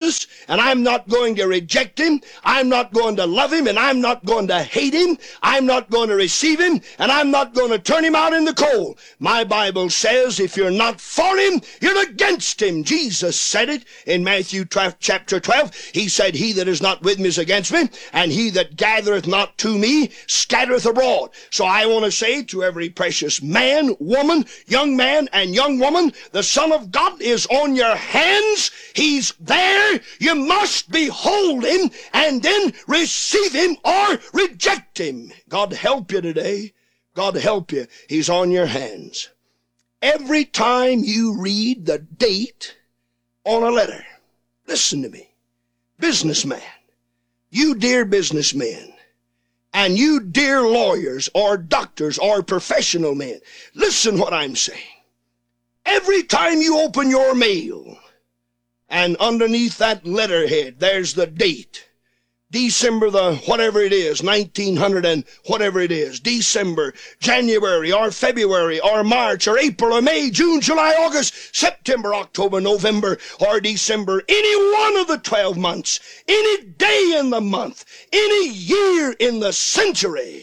Jesus, and I'm not going to reject him. I'm not going to love him, and I'm not going to hate him. I'm not going to receive him, and I'm not going to turn him out in the cold. My Bible says if you're not for him, you're against him. Jesus said it in Matthew chapter 12. He said, he that is not with me is against me, and he that gathereth not to me scattereth abroad. So I want to say to every precious man, woman, young man, and young woman, the Son of God is on your hands. He's there. You must behold him and then receive him or reject him. God help you today. God help you. He's on your hands. Every time you read the date on a letter, listen to me, businessman, you dear businessmen, and you dear lawyers or doctors or professional men, listen what I'm saying. Every time you open your mail, and underneath that letterhead, there's the date. December the whatever it is, 1900 and whatever it is, December, January, or February, or March, or April, or May, June, July, August, September, October, November, or December, any one of the 12 months, any day in the month, any year in the century.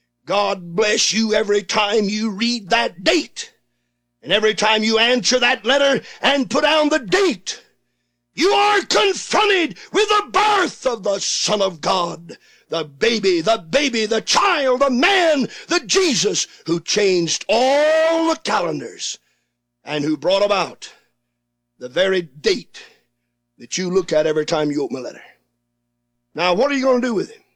God bless you every time you read that date, and every time you answer that letter and put down the date. You are confronted with the birth of the Son of God, the baby, the child, the man, the Jesus who changed all the calendars and who brought about the very date that you look at every time you open a letter. Now, what are you going to do with him?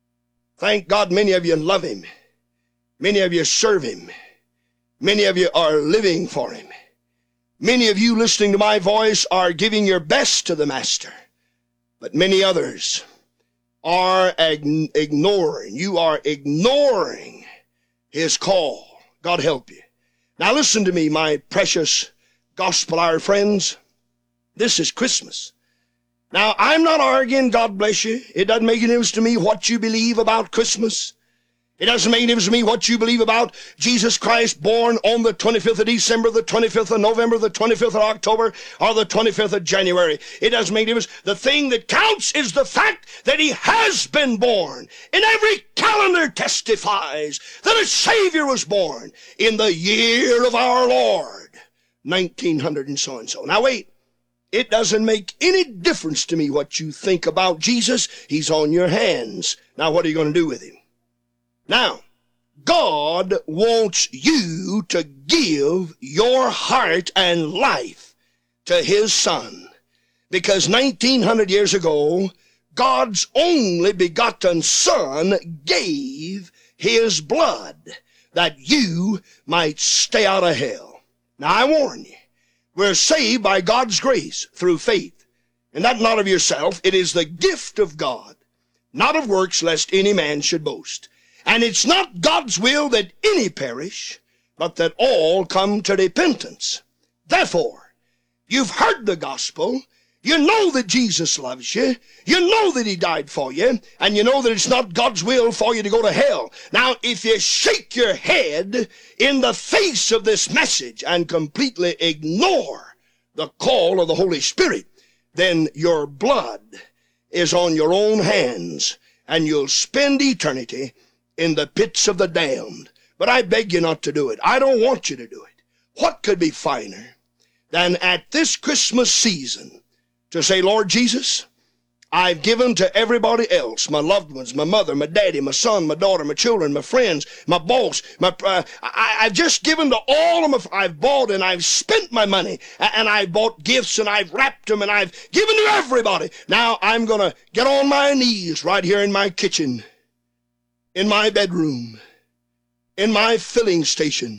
Thank God many of you love him. Many of you serve him. Many of you are living for him. Many of you listening to my voice are giving your best to the Master, but many others are ignoring. You are ignoring his call. God help you. Now listen to me, my precious gospel hour friends. This is Christmas. Now, I'm not arguing, God bless you. It doesn't make any difference to me what you believe about Christmas. It doesn't make any difference to me what you believe about Jesus Christ born on the 25th of December, the 25th of November, the 25th of October, or the 25th of January. It doesn't make any difference. The thing that counts is the fact that he has been born. And every calendar testifies that a Savior was born in the year of our Lord, 1900 and so and so. Now wait. It doesn't make any difference to me what you think about Jesus. He's on your hands. Now what are you going to do with him? Now, God wants you to give your heart and life to his Son. Because 1900 years ago, God's only begotten Son gave his blood that you might stay out of hell. Now, I warn you, we're saved by God's grace through faith. And that not of yourself, it is the gift of God, not of works, lest any man should boast. And it's not God's will that any perish, but that all come to repentance. Therefore, you've heard the gospel. You know that Jesus loves you. You know that he died for you. And you know that it's not God's will for you to go to hell. Now, if you shake your head in the face of this message and completely ignore the call of the Holy Spirit, then your blood is on your own hands, and you'll spend eternity in the pits of the damned. But I beg you not to do it. I don't want you to do it. What could be finer than at this Christmas season to say, Lord Jesus, I've given to everybody else, my loved ones, my mother, my daddy, my son, my daughter, my children, my friends, my boss, I've just given to all of them. I've bought and I've spent my money, and I've bought gifts and I've wrapped them and I've given to everybody. Now I'm going to get on my knees right here in my kitchen, in my bedroom, in my filling station,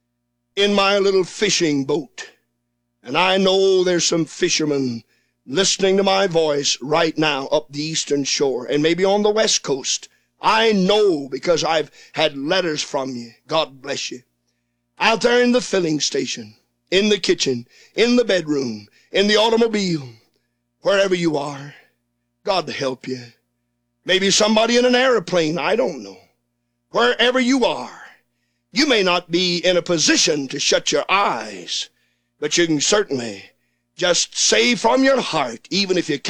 in my little fishing boat. And I know there's some fishermen listening to my voice right now up the eastern shore and maybe on the west coast. I know because I've had letters from you. God bless you. Out there in the filling station, in the kitchen, in the bedroom, in the automobile, wherever you are, God help you. Maybe somebody in an airplane, I don't know. Wherever you are, you may not be in a position to shut your eyes, but you can certainly just say from your heart, even if you can't.